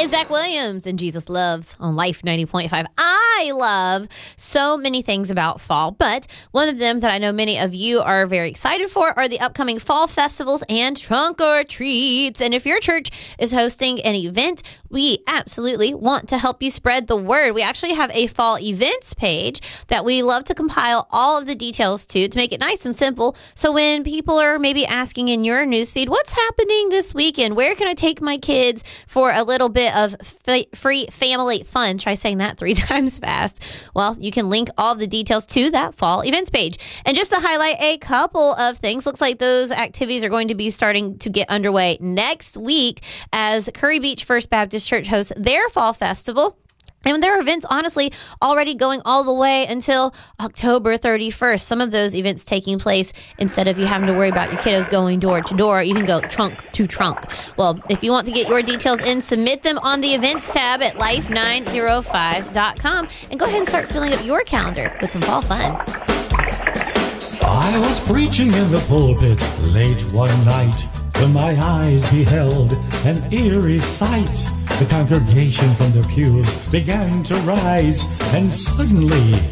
name's Zach Williams, and Jesus loves on Life 90.5. I love so many things about fall, but one of them that I know many of you are very excited for are the upcoming fall festivals and trunk or treats. And if your church is hosting an event, we absolutely want to help you spread the word. We actually have a fall events page that we love to compile all of the details to make it nice and simple. So when people are maybe asking in your newsfeed, what's happening this weekend? Where can I take my kids for a little bit of free family fun? Try saying that 3 times fast. Well, you can link all of the details to that fall events page. And just to highlight a couple of things, looks like those activities are going to be starting to get underway next week as Curry Beach First Baptist Church hosts their fall festival. And there are events, honestly, already going all the way until October 31st. Some of those events taking place, instead of you having to worry about your kiddos going door to door, you can go trunk to trunk. Well, if you want to get your details in, submit them on the events tab at life905.com and go ahead and start filling up your calendar with some fall fun. I was preaching in the pulpit late one night when my eyes beheld an eerie sight. The congregation from their pews began to rise, and suddenly